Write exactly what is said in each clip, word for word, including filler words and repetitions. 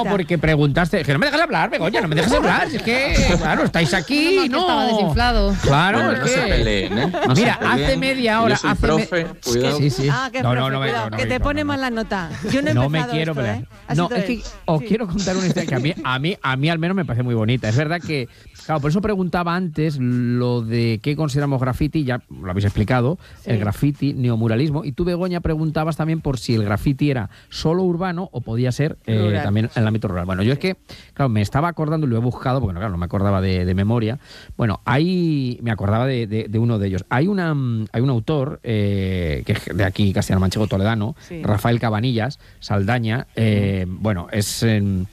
No, porque preguntaste, que no me dejas hablar, Begoña, no me dejas hablar, es que, claro, estáis aquí, no. no. Estaba desinflado. Claro, Bueno, es no que... se peleen, ¿eh? No Mira, se peleen. hace media hora, Yo soy hace profe, me... cuidado. Sí, sí. Ah, que No, profe, no, no, me- cuidado, no, no, que te no, pone no. mal la nota. Yo no he No me empezado quiero esto, pelear. ¿eh? Ha No, sido es que él. os Sí. quiero contar una historia que a mí, a mí, a mí al menos me parece muy bonita. Es verdad que, claro, por eso preguntaba antes lo de qué consideramos graffiti, ya lo habéis explicado, Sí. el graffiti, neomuralismo, y tú, Begoña, preguntabas también por si el graffiti era solo urbano o podía ser eh, Rural. también en el ámbito rural. Bueno, yo es que, claro, me estaba acordando y lo he buscado, porque claro, no me acordaba de, de memoria. Bueno, hay, me acordaba de, de- de uno de ellos. Hay, una, mm, hay un autor eh, que es de aquí, castellano-manchego toledano, Sí. Rafael Cabanillas, Saldaña, eh, bueno, es... eh,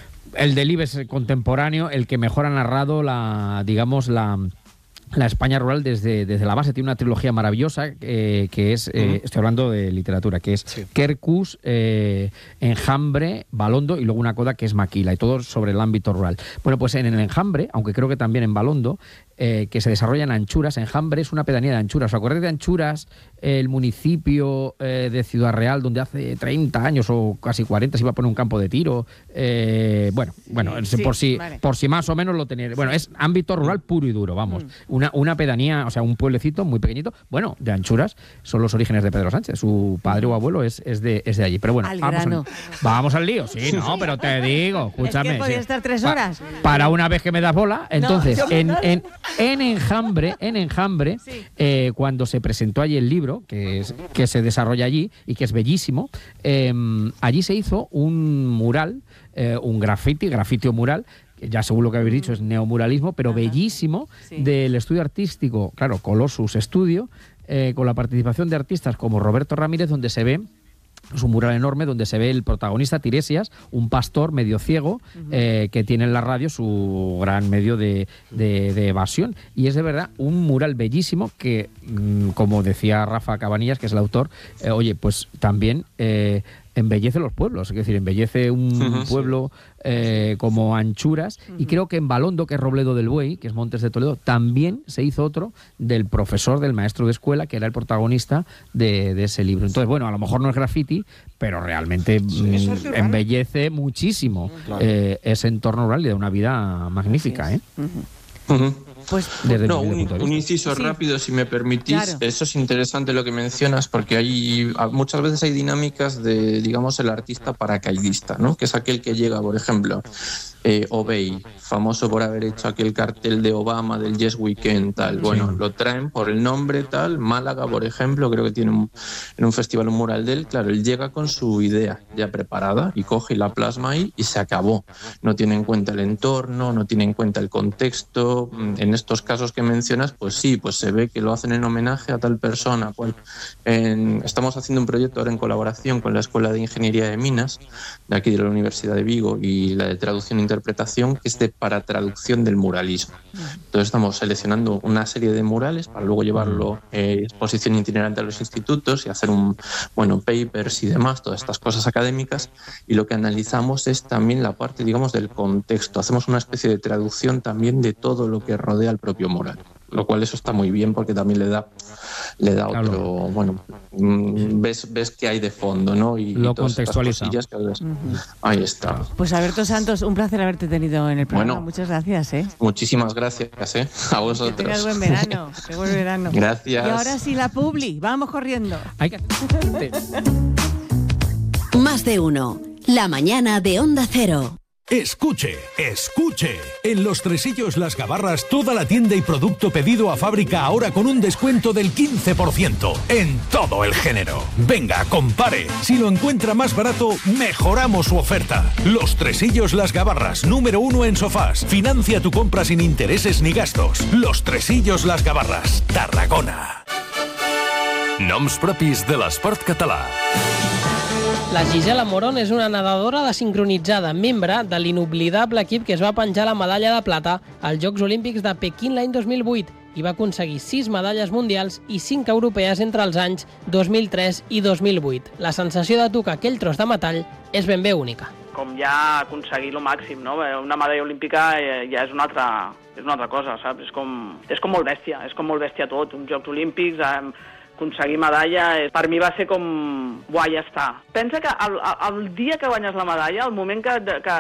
el Delibes contemporáneo, el que mejor ha narrado la, digamos, la, la España rural desde, desde la base. Tiene una trilogía maravillosa eh, que es, eh, estoy hablando de literatura, que es Sí. Quercus, eh, Enjambre, Balondo y luego una coda que es Maquila, y todo sobre el ámbito rural. Bueno, pues en el Enjambre, aunque creo que también en Balondo, eh, que se desarrolla en Anchuras. Enjambre es una pedanía de Anchuras. ¿Os acordáis de Anchuras, el municipio eh, de Ciudad Real, donde hace treinta años o casi cuarenta se iba a poner un campo de tiro? Eh, bueno, bueno, Sí, por, sí, si, vale. por si más o menos lo tenéis. Bueno, es ámbito rural puro y duro, vamos. Mm. Una, una pedanía, o sea, un pueblecito muy pequeñito. Bueno, de Anchuras son los orígenes de Pedro Sánchez. Su padre o abuelo es, es, de, es de allí. Pero bueno, Al vamos, grano. Al, vamos al lío. Sí, no, pero te digo, escúchame. Es que podía sí. estar tres Pa- horas. para una vez que me das bola, entonces, yo- en, en, en Enjambre, en Enjambre, Sí. eh, cuando se presentó allí el libro, que, es, que se desarrolla allí y que es bellísimo, eh, allí se hizo un mural, eh, un graffiti, grafiti o mural, que ya según lo que habéis dicho es neomuralismo, pero Ajá. bellísimo, Sí. del estudio artístico, claro, Colossus Studio, eh, con la participación de artistas como Roberto Ramírez, donde se ve... Es un mural enorme donde se ve el protagonista Tiresias, un pastor medio ciego, eh, que tiene en la radio su gran medio de, de- de evasión. Y es de verdad un mural bellísimo que, mm, como decía Rafa Cabanillas, que es el autor, eh, oye, pues también eh, embellece los pueblos. Es decir, embellece un Ujú, sí. pueblo eh, como Anchuras. Y creo que en Balondo, que es Robledo del Buey, que es Montes de Toledo, también se hizo otro del profesor, del maestro de escuela, que era el protagonista de, de ese libro. Entonces, bueno, a lo mejor no es graffiti, pero realmente mm, Eso es urbano. embellece muchísimo Claro. eh, ese entorno rural y da una vida magnífica, ¿eh? Ujú. Pues Desde No, mi un, punto de un vista. inciso Sí. rápido, si me permitís. Claro. Eso es interesante lo que mencionas, porque hay a- muchas veces hay dinámicas de, digamos, el artista paracaidista, ¿no? Que es aquel que llega, por ejemplo, eh, Obey, famoso por haber hecho aquel cartel de Obama del Yes Weekend, tal. Bueno, lo traen por el nombre, tal. Málaga, por ejemplo, creo que tiene un, en un festival un mural de él. Claro, él llega con su idea ya preparada y coge y la plasma ahí y se acabó. No tiene en cuenta el entorno, no tiene en cuenta el contexto. En estos casos que mencionas, pues sí, pues se ve que lo hacen en homenaje a tal persona. Cual. En- estamos haciendo un proyecto ahora en colaboración con la Escuela de Ingeniería de Minas, de aquí de la Universidad de Vigo, y la de Traducción e Interpretación, que es de para traducción del muralismo. Entonces estamos seleccionando una serie de murales para luego llevarlo eh, exposición itinerante a los institutos y hacer un, bueno, papers y demás, todas estas cosas académicas, y lo que analizamos es también la parte, digamos, del contexto. Hacemos una especie de traducción también de todo lo que rodea al propio mural, lo cual eso está muy bien porque también le da le da Claro. otro, bueno, mm, ves ves qué hay de fondo, ¿no? Y, Lo y todas estas contextualiza. cosillas que ves. Ahí está. Pues Alberto Santos, un placer haberte tenido en el programa. Bueno. Muchas gracias, ¿eh? Muchísimas gracias, ¿eh? A Que vosotros. tengas buen verano. Que buen verano. Gracias. Y ahora sí, la publi. Vamos corriendo. Hay que... Más de uno. La mañana de Onda Cero. Escuche, escuche. En Los Tresillos Las Gabarras, toda la tienda y producto pedido a fábrica ahora con un descuento del quince por ciento en todo el género. Venga, compare. Si lo encuentra más barato, mejoramos su oferta. Los Tresillos Las Gabarras, número uno en sofás. Financia tu compra sin intereses ni gastos. Los Tresillos Las Gabarras, Tarragona. Noms propis de l'esport català. La Gisela Morón és una nedadora desincronitzada, membre de l'inoblidable equip que es va penjar la medalla de plata als Jocs Olímpics de Pequín l'any dos mil vuit i va aconseguir sis medalles mundials i cinc europees entre els anys dos mil tres i dos mil vuit. La sensació de tocar aquell tros de metall és ben bé única. Com ja aconseguir lo màxim, no? Una medalla olímpica ja és una altra, és una altra cosa, saps? És com, és com molt bèstia, és com molt bèstia tot. Uns Jocs Olímpics, aconseguir medalla, per mi va ser com... Buah, ja està. Pensa que el, el dia que guanyes la medalla, el moment que, que